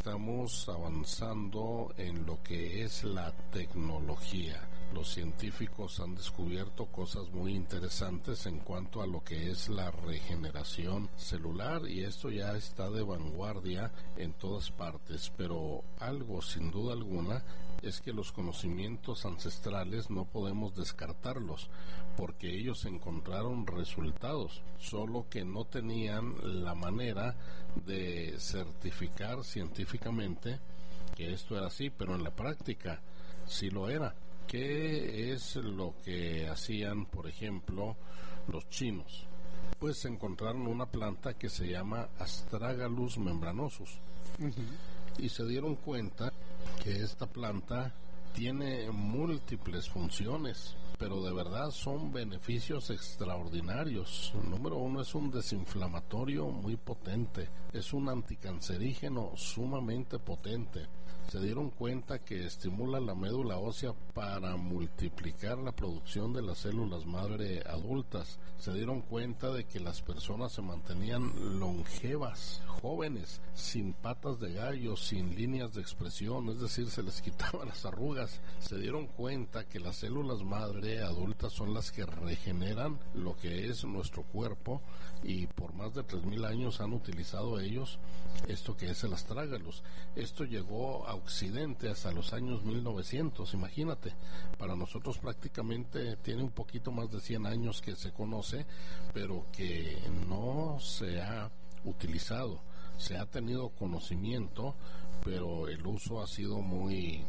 estamos avanzando en lo que es la tecnología. Los científicos han descubierto cosas muy interesantes en cuanto a lo que es la regeneración celular, y esto ya está de vanguardia en todas partes, pero algo sin duda alguna es que los conocimientos ancestrales no podemos descartarlos, porque ellos encontraron resultados, solo que no tenían la manera de certificar científicamente que esto era así, pero en la práctica sí lo era. ¿Qué es lo que hacían, por ejemplo, los chinos? Pues encontraron una planta que se llama Astragalus membranosus. Y se dieron cuenta que esta planta tiene múltiples funciones, pero de verdad son beneficios extraordinarios. Número uno, es un desinflamatorio muy potente, es un anticancerígeno sumamente potente. Se dieron cuenta que estimula la médula ósea para multiplicar la producción de las células madre adultas. Se dieron cuenta de que las personas se mantenían longevas, jóvenes, sin patas de gallo, sin líneas de expresión, es decir, se les quitaban las arrugas. Se dieron cuenta que las células madre adultas son las que regeneran lo que es nuestro cuerpo, y por más de 3000 años han utilizado ellos esto que es el Astragalus. Esto llegó a Occidente hasta los años 1900, imagínate. Para nosotros prácticamente tiene un poquito más de 100 años que se conoce, pero que no se ha utilizado. Se ha tenido conocimiento, pero el uso ha sido muy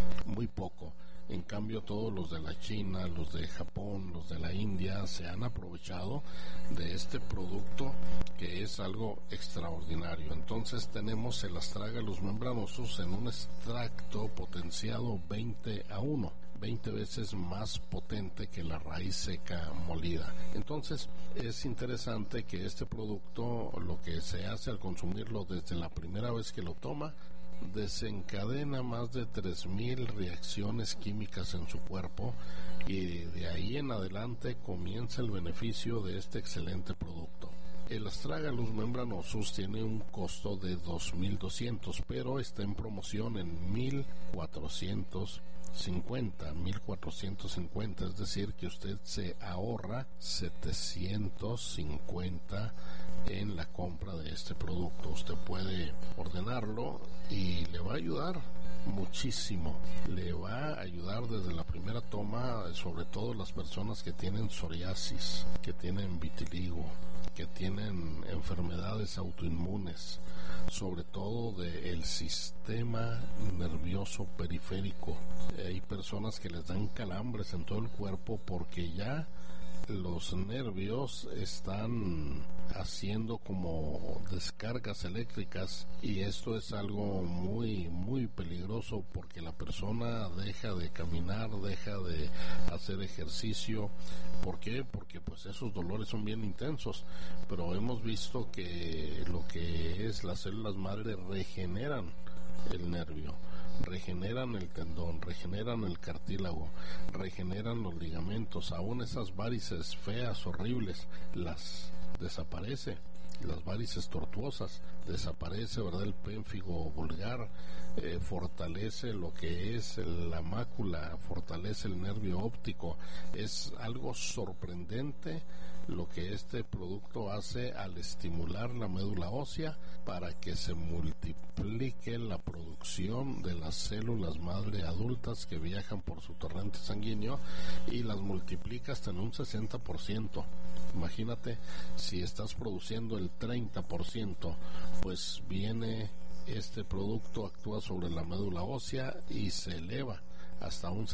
poco. En cambio, todos los de la China, los de Japón, los de la India se han aprovechado de este producto, que es algo extraordinario. Entonces tenemos el Astragalus membranosus en un extracto potenciado 20:1, 20 veces más potente que la raíz seca molida. Entonces es interesante que este producto, lo que se hace al consumirlo desde la primera vez que lo toma, desencadena más de 3000 reacciones químicas en su cuerpo, y de ahí en adelante comienza el beneficio de este excelente producto. El Astragalus membranosus tiene un costo de 2200, pero está en promoción en 1450, es decir, que usted se ahorra 750 en la compra de este producto. Usted puede ordenarlo y le va a ayudar muchísimo. Le va a ayudar desde la primera toma, sobre todo las personas que tienen psoriasis, que tienen vitiligo, que tienen enfermedades autoinmunes, sobre todo del sistema nervioso periférico. Hay personas que les dan calambres en todo el cuerpo porque ya los nervios están haciendo como descargas eléctricas, y esto es algo muy peligroso, porque la persona deja de caminar, deja de hacer ejercicio. ¿Por qué? Porque pues esos dolores son bien intensos, pero hemos visto que lo que es las células madre regeneran el nervio, regeneran el tendón, regeneran el cartílago, regeneran los ligamentos. Aún esas varices feas, horribles, las desaparece. Las varices tortuosas, desaparece, ¿verdad? El pénfigo vulgar, fortalece lo que es la mácula, fortalece el nervio óptico. Es algo sorprendente lo que este producto hace al estimular la médula ósea para que se multiplique la producción de las células madre adultas que viajan por su torrente sanguíneo, y las multiplica hasta en un 60%. Imagínate, si estás produciendo el 30%, pues viene este producto, actúa sobre la médula ósea y se eleva hasta un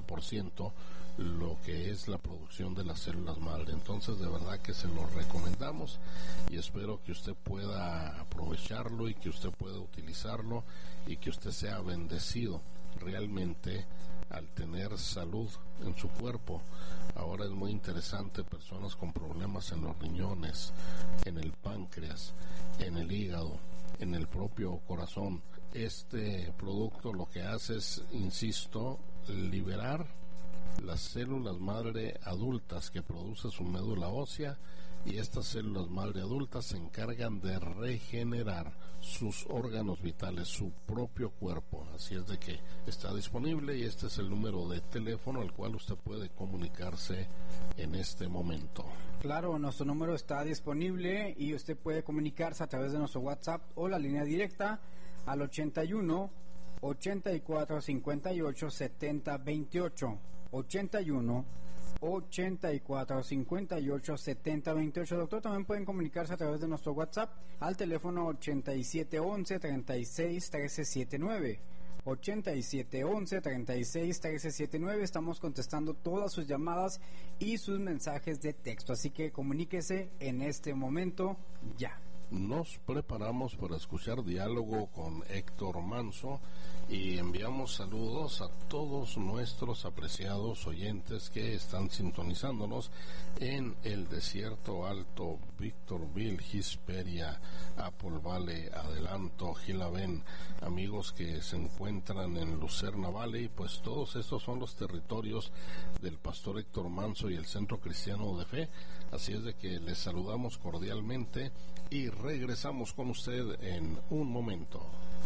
60% lo que es la producción de las células madre. Entonces, de verdad que se lo recomendamos, y espero que usted pueda aprovecharlo y que usted pueda utilizarlo y que usted sea bendecido realmente al tener salud en su cuerpo. Ahora es muy interesante, personas con problemas en los riñones, en el páncreas, en el hígado, en el propio corazón. Este producto lo que hace es, insisto, liberar las células madre adultas que produce su médula ósea y estas células madre adultas se encargan de regenerar sus órganos vitales, su propio cuerpo. Así es de que está disponible y este es el número de teléfono al cual usted puede comunicarse en este momento. Claro, nuestro número está disponible y usted puede comunicarse a través de nuestro WhatsApp o la línea directa al 81 84 58 70 28. 81 84 58 70 28. Doctor, también pueden comunicarse a través de nuestro WhatsApp al teléfono 87 11 36 13 79. 87 11 36 13 79. Estamos contestando todas sus llamadas y sus mensajes de texto, así que comuníquese en este momento ya. Nos preparamos para escuchar diálogo con Héctor Manso y enviamos saludos a todos nuestros apreciados oyentes que están sintonizándonos en el Desierto Alto, Victorville, Hesperia, Apple Valley, Adelanto, Gilabén, amigos que se encuentran en Lucerna Valley, pues todos estos son los territorios del pastor Héctor Manso y el Centro Cristiano de Fe. Así es de que les saludamos cordialmente y regresamos con usted en un momento.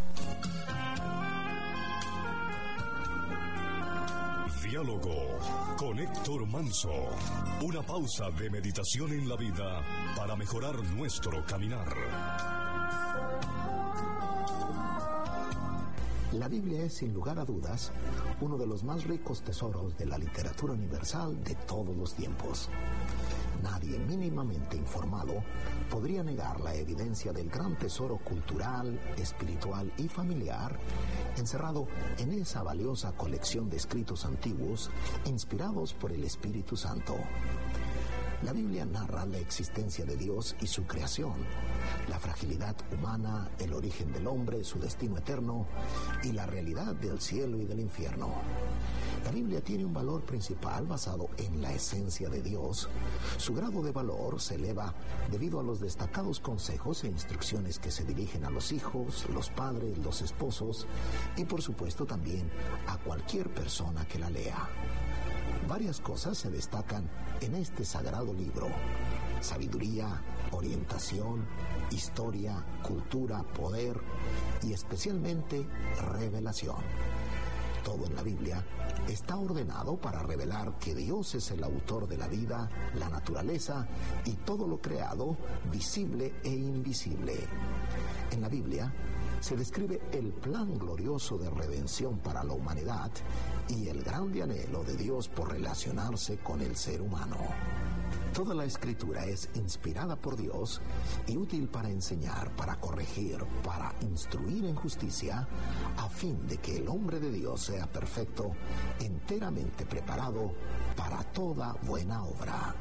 Diálogo con Héctor Manso. Una pausa de meditación en la vida para mejorar nuestro caminar. La Biblia es, sin lugar a dudas, uno de los más ricos tesoros de la literatura universal de todos los tiempos. Nadie mínimamente informado podría negar la evidencia del gran tesoro cultural, espiritual y familiar encerrado en esa valiosa colección de escritos antiguos inspirados por el Espíritu Santo. La Biblia narra la existencia de Dios y su creación, la fragilidad humana, el origen del hombre, su destino eterno y la realidad del cielo y del infierno. La Biblia tiene un valor principal basado en la esencia de Dios. Su grado de valor se eleva debido a los destacados consejos e instrucciones que se dirigen a los hijos, los padres, los esposos y por supuesto también a cualquier persona que la lea. Varias cosas se destacan en este sagrado libro: sabiduría, orientación, historia, cultura, poder y especialmente revelación. Todo en la Biblia está ordenado para revelar que Dios es el autor de la vida, la naturaleza y todo lo creado, visible e invisible. En la Biblia se describe el plan glorioso de redención para la humanidad y el grande anhelo de Dios por relacionarse con el ser humano. Toda la Escritura es inspirada por Dios y útil para enseñar, para corregir, para instruir en justicia, a fin de que el hombre de Dios sea perfecto, enteramente preparado para toda buena obra.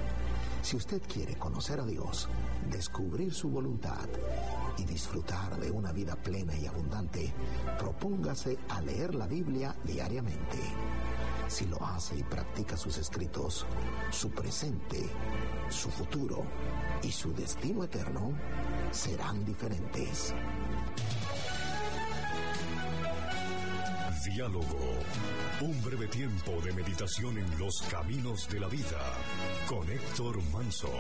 Si usted quiere conocer a Dios, descubrir su voluntad y disfrutar de una vida plena y abundante, propóngase a leer la Biblia diariamente. Si lo hace y practica sus escritos, su presente, su futuro y su destino eterno serán diferentes. Diálogo, un breve tiempo de meditación en los caminos de la vida con Héctor Manso.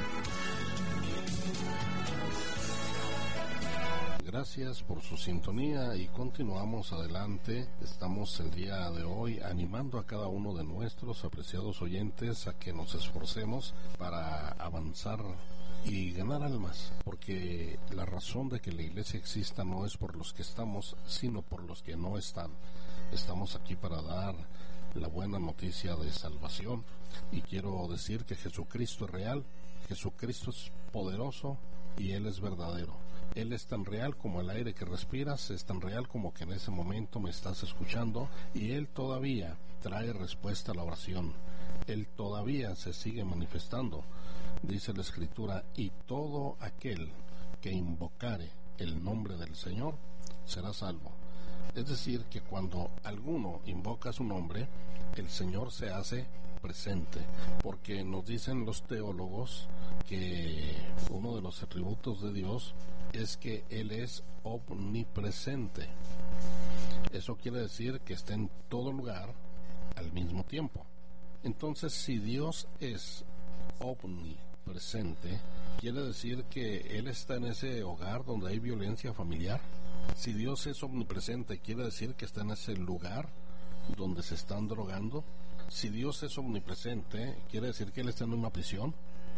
Gracias por su sintonía y continuamos adelante. Estamos el día de hoy animando a cada uno de nuestros apreciados oyentes a que nos esforcemos para avanzar y ganar almas, porque la razón de que la iglesia exista no es por los que estamos, sino por los que no están. Estamos aquí para dar la buena noticia de salvación y quiero decir que Jesucristo es real, Jesucristo es poderoso y Él es verdadero. Él es tan real como el aire que respiras, es tan real como que en ese momento me estás escuchando y Él todavía trae respuesta a la oración. Él todavía se sigue manifestando. Dice la Escritura, y todo aquel que invocare el nombre del Señor será salvo. Es decir, que cuando alguno invoca su nombre, el Señor se hace presente, porque nos dicen los teólogos que uno de los atributos de Dios es que Él es omnipresente. Eso quiere decir que está en todo lugar al mismo tiempo. Entonces, si Dios es omnipresente, quiere decir que Él está en ese hogar donde hay violencia familiar. Si Dios es omnipresente, quiere decir que está en ese lugar donde se están drogando. Si Dios es omnipresente, quiere decir que Él está en una prisión.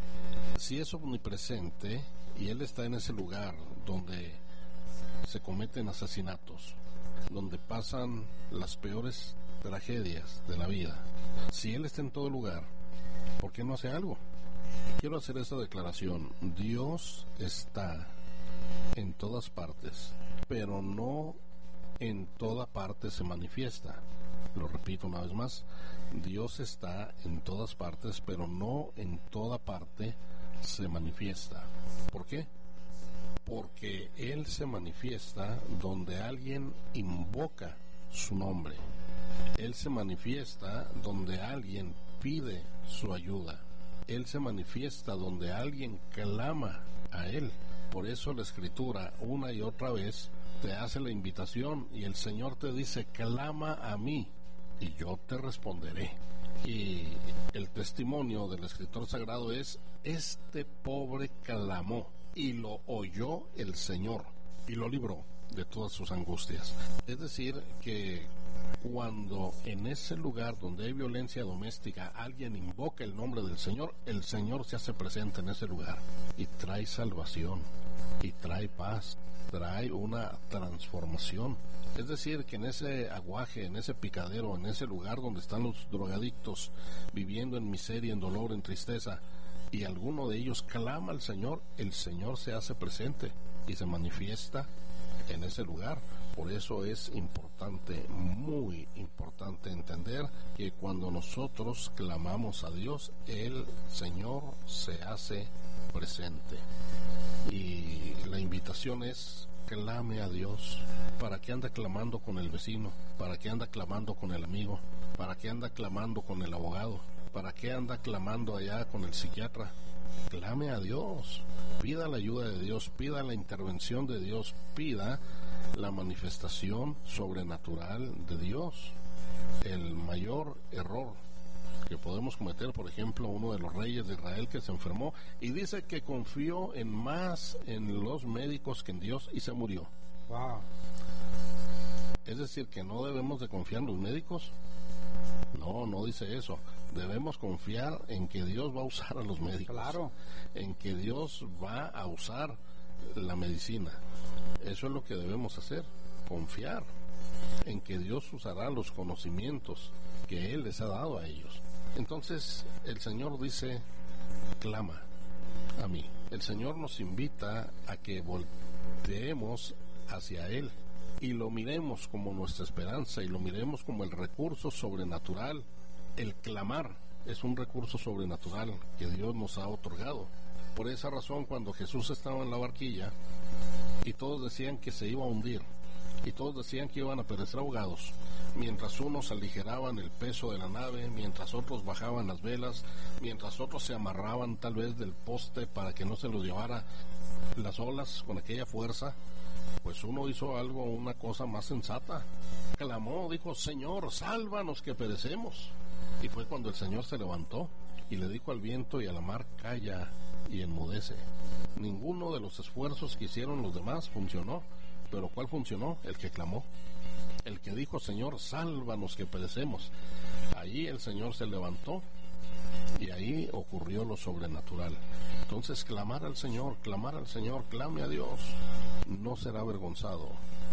Si es omnipresente y Él está en ese lugar donde se cometen asesinatos, donde pasan las peores tragedias de la vida, si Él está en todo lugar, ¿por qué no hace algo? Quiero hacer esta declaración: Dios está en todas partes, pero no en toda parte se manifiesta. Lo repito una vez más: Dios está en todas partes, pero no en toda parte se manifiesta. ¿Por qué? Porque Él se manifiesta donde alguien invoca su nombre. Él se manifiesta donde alguien pide su ayuda. Él se manifiesta donde alguien clama a Él. Por eso la Escritura una y otra vez te hace la invitación y el Señor te dice: clama a mí y yo te responderé. Y el testimonio del escritor sagrado es: este pobre clamó y lo oyó el Señor y lo libró de todas sus angustias. Es decir, que cuando en ese lugar donde hay violencia doméstica alguien invoca el nombre del Señor, el Señor se hace presente en ese lugar y trae salvación y trae paz, trae una transformación. Es decir, que en ese aguaje, en ese picadero, en ese lugar donde están los drogadictos viviendo en miseria, en dolor, en tristeza, y alguno de ellos clama al Señor, el Señor se hace presente y se manifiesta en ese lugar. Por eso es importante, muy importante entender que cuando nosotros clamamos a Dios, el Señor se hace presente. Y la invitación es: clame a Dios. ¿Para qué anda clamando con el vecino? ¿Para qué anda clamando con el amigo? ¿Para qué anda clamando con el abogado? ¿Para qué anda clamando allá con el psiquiatra? Clame a Dios, pida la ayuda de Dios, pida la intervención de Dios, pida la manifestación sobrenatural de Dios. El mayor error que podemos cometer, por ejemplo, uno de los reyes de Israel que se enfermó y dice que confió más en los médicos que en Dios y se murió. Wow. Es decir, que no debemos de confiar en los médicos. No dice eso. Debemos confiar en que Dios va a usar a los médicos. Claro. En que Dios va a usar la medicina. Eso es lo que debemos hacer. Confiar en que Dios usará los conocimientos que Él les ha dado a ellos. Entonces el Señor dice: clama a mí. El Señor nos invita a que volteemos hacia Él y lo miremos como nuestra esperanza y lo miremos como el recurso sobrenatural. El clamar es un recurso sobrenatural que Dios nos ha otorgado. Por esa razón, cuando Jesús estaba en la barquilla y todos decían que se iba a hundir y todos decían que iban a perecer ahogados, mientras unos aligeraban el peso de la nave, mientras otros bajaban las velas, mientras otros se amarraban tal vez del poste para que no se los llevara las olas con aquella fuerza, pues uno hizo algo, una cosa más sensata. Clamó, dijo: Señor, sálvanos que perecemos. Y fue cuando el Señor se levantó y le dijo al viento y a la mar: calla y enmudece. Ninguno de los esfuerzos que hicieron los demás funcionó. ¿Pero cuál funcionó? El que clamó, el que dijo: Señor, sálvanos que perecemos. Allí el Señor se levantó y ahí ocurrió lo sobrenatural. Entonces, clamar al Señor, clame a Dios, no será avergonzado.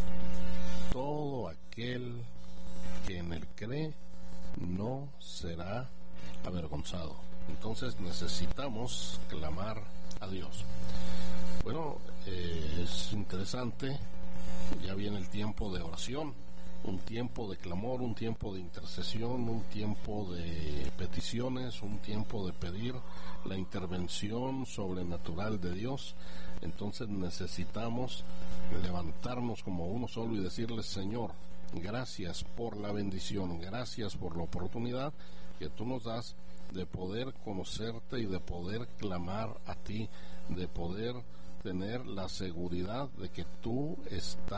Todo aquel que en Él cree no será avergonzado. Entonces necesitamos clamar a Dios. Bueno, es interesante. Ya viene el tiempo de oración, un tiempo de clamor, un tiempo de intercesión, un tiempo de peticiones, un tiempo de pedir la intervención sobrenatural de Dios. Entonces necesitamos levantarnos como uno solo y decirle: Señor, gracias por la bendición, gracias por la oportunidad que tú nos das de poder conocerte y de poder clamar a ti, de poder tener la seguridad de que tú estás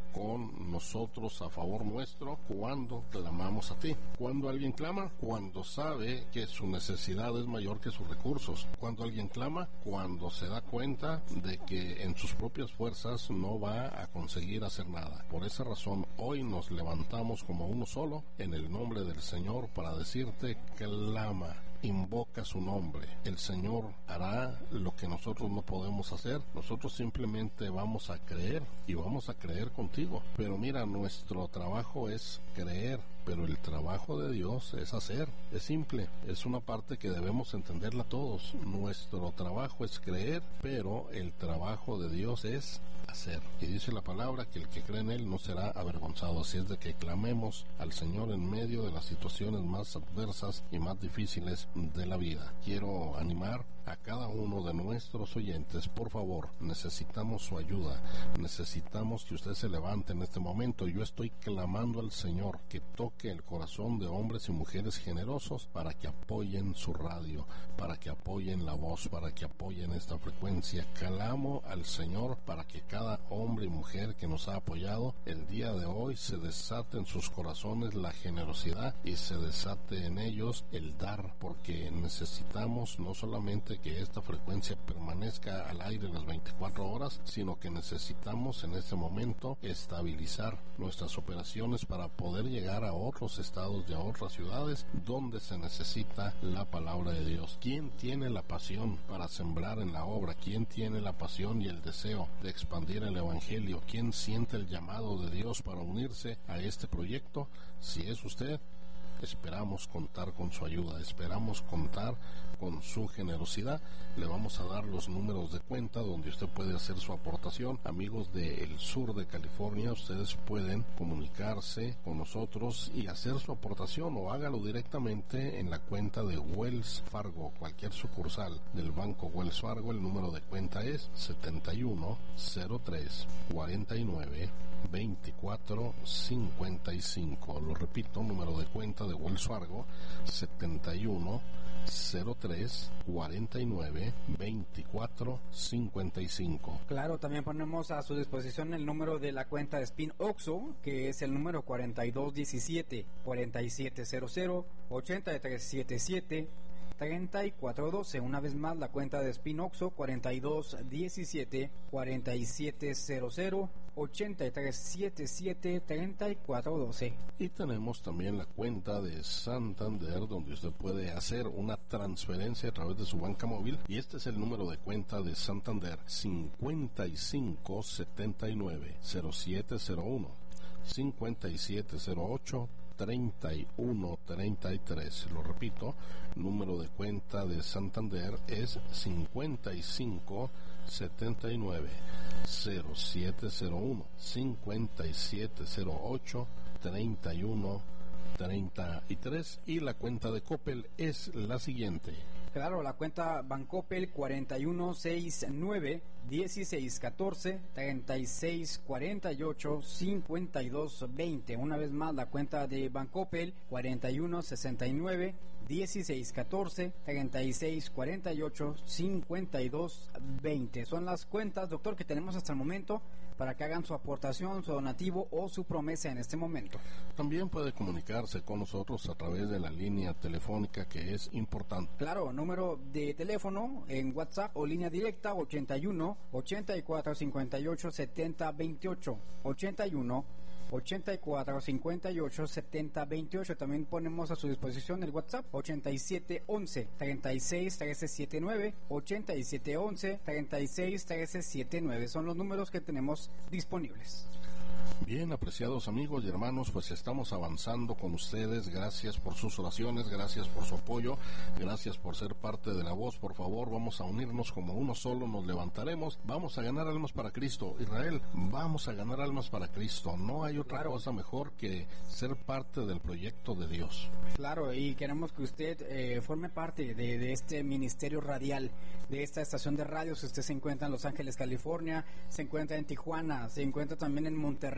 con nosotros a favor nuestro cuando clamamos a ti. Cuando alguien clama, cuando sabe que su necesidad es mayor que sus recursos. Cuando alguien clama, cuando se da cuenta de que en sus propias fuerzas no va a conseguir hacer nada. Por esa razón, hoy nos levantamos como uno solo en el nombre del Señor para decirte: clama, invoca su nombre. El Señor hará lo que nosotros no podemos hacer. Nosotros simplemente vamos a creer y vamos a creer contigo. Pero mira, nuestro trabajo es creer, pero el trabajo de Dios es hacer. Es simple, es una parte que debemos entenderla todos. Nuestro trabajo es creer, pero el trabajo de Dios es hacer. Y dice la palabra que el que cree en Él no será avergonzado. Así es de que clamemos al Señor en medio de las situaciones más adversas y más difíciles de la vida. Quiero animar a cada uno de nuestros oyentes: por favor, necesitamos su ayuda, necesitamos que usted se levante en este momento. Yo estoy clamando al Señor que toque el corazón de hombres y mujeres generosos para que apoyen su radio, para que apoyen la voz, para que apoyen esta frecuencia. Clamo al Señor para que cada hombre y mujer que nos ha apoyado el día de hoy se desate en sus corazones la generosidad y se desate en ellos el dar, porque necesitamos no solamente que esta frecuencia permanezca al aire las 24 horas, sino que necesitamos en este momento estabilizar nuestras operaciones para poder llegar a otros estados y a otras ciudades donde se necesita la palabra de Dios. ¿Quién tiene la pasión para sembrar en la obra? ¿Quién tiene la pasión y el deseo de expandir el Evangelio? ¿Quién siente el llamado de Dios para unirse a este proyecto? Si es usted, esperamos contar con su ayuda, esperamos contar con su generosidad. Le vamos a dar los números de cuenta donde usted puede hacer su aportación. Amigos del sur de California, ustedes pueden comunicarse con nosotros y hacer su aportación, o hágalo directamente en la cuenta de Wells Fargo, cualquier sucursal del banco Wells Fargo. El número de cuenta es 7103492455. Lo repito, número de cuenta de Wells Fargo: 7103492455. Claro, también ponemos a su disposición el número de la cuenta de Spin Oxxo, que es el número 4217-4700-8377-3412. Una vez más, la cuenta de Spin Oxxo: 4217-4700-8377-3412. Y tenemos también la cuenta de Santander, donde usted puede hacer una transferencia a través de su banca móvil, y este es el número de cuenta de Santander: 5579-0701 5708-3133. Lo repito, número de cuenta de Santander es 5579-0701 5708-3133. Y la cuenta de Coppel es la siguiente. Claro, la cuenta Bancoppel: 4169-1614-3648-5220. Una vez más, la cuenta de Bancoppel: 4169-1614-3648-5220. Son las cuentas, doctor, que tenemos hasta el momento para que hagan su aportación, su donativo o su promesa en este momento. También puede comunicarse con nosotros a través de la línea telefónica, que es importante. Claro, número de teléfono en WhatsApp o línea directa: 81 84 58 70 28 81 84 58 70 28. También ponemos a su disposición el WhatsApp: 87 11 36 13 79 87 11 36 13 79. Son los números que tenemos disponibles. Bien, apreciados amigos y hermanos, pues estamos avanzando con ustedes. Gracias por sus oraciones, gracias por su apoyo, gracias por ser parte de la voz. Por favor, vamos a unirnos como uno solo, nos levantaremos, vamos a ganar almas para Cristo. Israel, vamos a ganar almas para Cristo. No hay otra cosa mejor que ser parte del proyecto de Dios. Claro, y queremos que usted forme parte de este ministerio radial, de esta estación de radio. Si usted se encuentra en Los Ángeles, California, se encuentra en Tijuana, se encuentra también en Monterrey,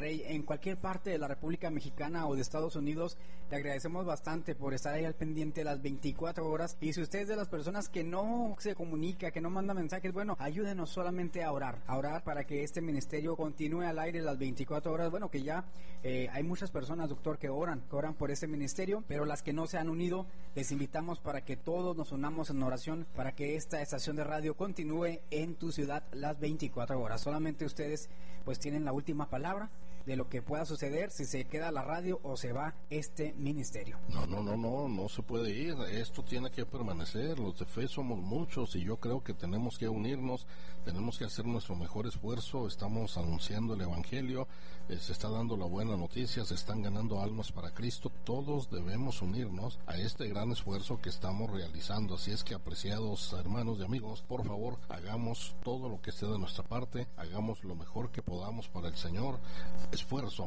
Monterrey, en cualquier parte de la República Mexicana o de Estados Unidos, le agradecemos bastante por estar ahí al pendiente las 24 horas. Y si usted es de las personas que no se comunica, que no manda mensajes, bueno, ayúdenos solamente a orar para que este ministerio continúe al aire las 24 horas. Bueno, que ya hay muchas personas, doctor, que oran por este ministerio, pero las que no se han unido, les invitamos para que todos nos unamos en oración para que esta estación de radio continúe en tu ciudad las 24 horas. Solamente ustedes pues tienen la última palabra de lo que pueda suceder, si se queda la radio o se va este ministerio. No se puede ir, esto tiene que permanecer. Los de fe somos muchos y yo creo que tenemos que unirnos, tenemos que hacer nuestro mejor esfuerzo. Estamos anunciando el evangelio, se está dando la buena noticia, se están ganando almas para Cristo. Todos debemos unirnos a este gran esfuerzo que estamos realizando. Así es que, apreciados hermanos y amigos, por favor, hagamos todo lo que esté de nuestra parte, hagamos lo mejor que podamos para el Señor. Esfuerzo,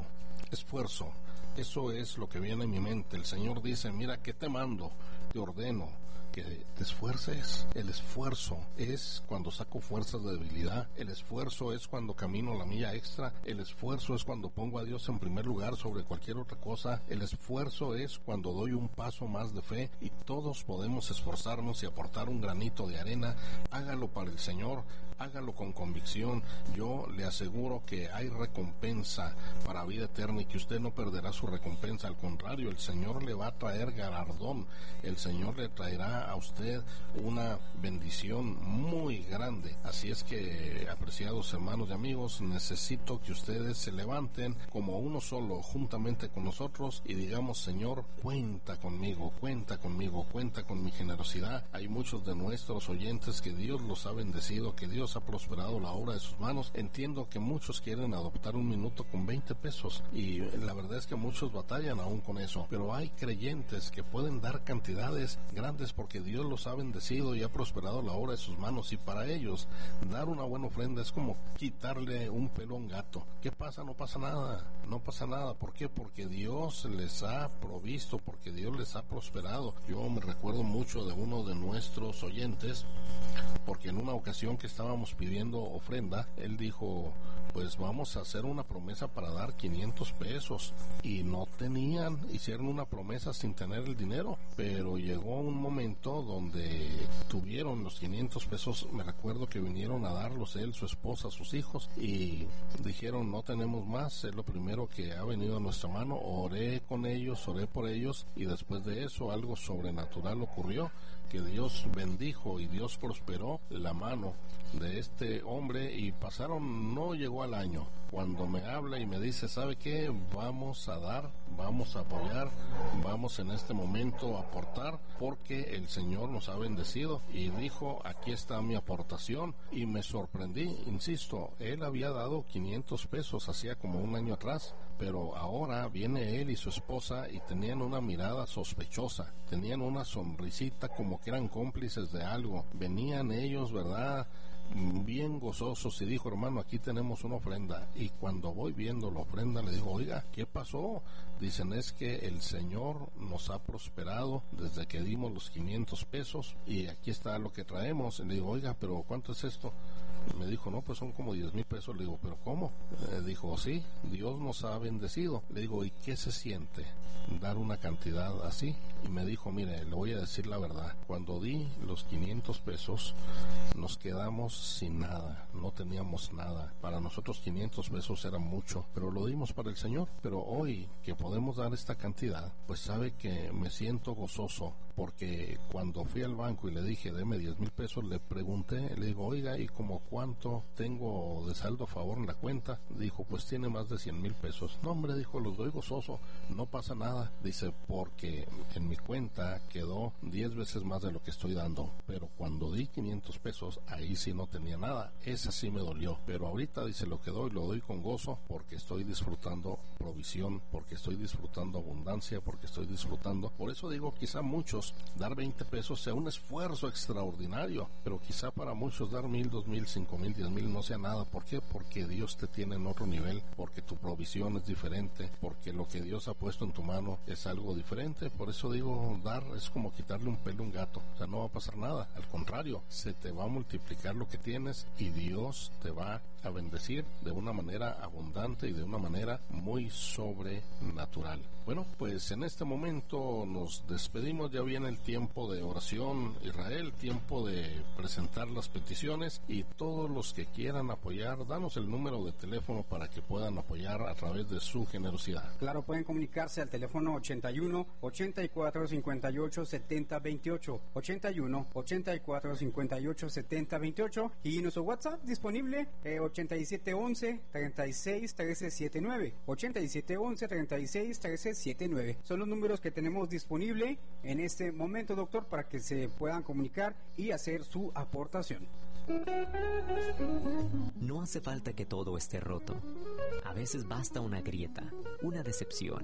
eso es lo que viene en mi mente. El Señor dice: mira, ¿qué te mando? Te ordeno que te esfuerces. El esfuerzo es cuando saco fuerzas de debilidad, el esfuerzo es cuando camino la milla extra, el esfuerzo es cuando pongo a Dios en primer lugar sobre cualquier otra cosa, el esfuerzo es cuando doy un paso más de fe, y todos podemos esforzarnos y aportar un granito de arena. Hágalo para el Señor, hágalo con convicción. Yo le aseguro que hay recompensa para vida eterna y que usted no perderá su recompensa. Al contrario, el Señor le va a traer galardón, el Señor le traerá a usted una bendición muy grande. Así es que, apreciados hermanos y amigos, necesito que ustedes se levanten como uno solo juntamente con nosotros y digamos: Señor, cuenta conmigo, cuenta con mi generosidad. Hay muchos de nuestros oyentes que Dios los ha bendecido, que Dios ha prosperado la obra de sus manos. Entiendo que muchos quieren adoptar un minuto con 20 pesos y la verdad es que muchos batallan aún con eso, pero hay creyentes que pueden dar cantidades grandes porque Dios los ha bendecido y ha prosperado la obra de sus manos, y para ellos dar una buena ofrenda es como quitarle un pelo a un gato. ¿Qué pasa? No pasa nada. ¿Por qué? Porque Dios les ha provisto, porque Dios les ha prosperado. Yo me recuerdo mucho de uno de nuestros oyentes, porque en una ocasión que estábamos pidiendo ofrenda, él dijo: pues vamos a hacer una promesa para dar 500 pesos, y no tenían, hicieron una promesa sin tener el dinero, pero llegó un momento donde tuvieron los 500 pesos. Me recuerdo que vinieron a darlos él, su esposa, sus hijos, y dijeron: no tenemos más, es lo primero que ha venido a nuestra mano. Oré con ellos, oré por ellos, y después de eso algo sobrenatural ocurrió, que Dios bendijo y Dios prosperó la mano de este hombre, y no llegó al año cuando me habla y me dice: ¿sabe qué? Vamos a dar, vamos a apoyar, vamos en este momento a aportar, porque el Señor nos ha bendecido. Y dijo: aquí está mi aportación. Y me sorprendí, insisto, él había dado 500 pesos hacía como un año atrás, pero ahora viene él y su esposa y tenían una mirada sospechosa, tenían una sonrisita como que eran cómplices de algo. Venían ellos, ¿verdad?, bien gozosos, y dijo: hermano, aquí tenemos una ofrenda. Y cuando voy viendo la ofrenda le digo: oiga, ¿qué pasó? Dicen: es que el Señor nos ha prosperado desde que dimos los 500 pesos y aquí está lo que traemos. Y le digo: oiga, pero ¿cuánto es esto? Me dijo: no, pues son como 10,000 pesos. Le digo: ¿pero cómo? Dijo: sí, Dios nos ha bendecido. Le digo: ¿y qué se siente dar una cantidad así? Y me dijo: mire, le voy a decir la verdad, cuando di los 500 pesos nos quedamos sin nada, no teníamos nada. Para nosotros 500 pesos era mucho, pero lo dimos para el Señor. Pero hoy que podemos dar esta cantidad, pues sabe que me siento gozoso, porque cuando fui al banco y le dije: deme 10,000 pesos, le pregunté, le digo: oiga, ¿y como cuánto tengo de saldo a favor en la cuenta? Dijo: pues tiene más de 100,000 pesos. No, hombre, dijo, los doy gozoso, no pasa nada. Dice: porque en mi cuenta quedó 10 veces más de lo que estoy dando, pero cuando di 500 pesos, ahí sí no tenía nada. Esa sí me dolió, pero ahorita, dice, lo que doy, lo doy con gozo, porque estoy disfrutando provisión, porque estoy disfrutando abundancia, porque estoy disfrutando. Por eso digo, quizá muchos dar 20 pesos sea un esfuerzo extraordinario, pero quizá para muchos dar 1,000, 2,000, 5,000, 10,000 no sea nada. ¿Por qué? Porque Dios te tiene en otro nivel, porque tu provisión es diferente, porque lo que Dios ha puesto en tu mano es algo diferente. Por eso digo, dar es como quitarle un pelo a un gato. O sea, no va a pasar nada, al contrario, se te va a multiplicar lo que tienes y Dios te va a bendecir de una manera abundante y de una manera muy sobrenatural. Bueno, pues en este momento nos despedimos, ya viene el tiempo de oración, Israel, tiempo de presentar las peticiones, y todos los que quieran apoyar, danos el número de teléfono para que puedan apoyar a través de su generosidad. Claro, pueden comunicarse al teléfono 81 84 58 70 28, 81 84 58 70 28, y nuestro WhatsApp disponible 8711 36 13 79, 8711 36 13 79. Son los números que tenemos disponible en este momento, doctor, para que se puedan comunicar y hacer su aportación. No hace falta que todo esté roto. A veces basta una grieta, una decepción,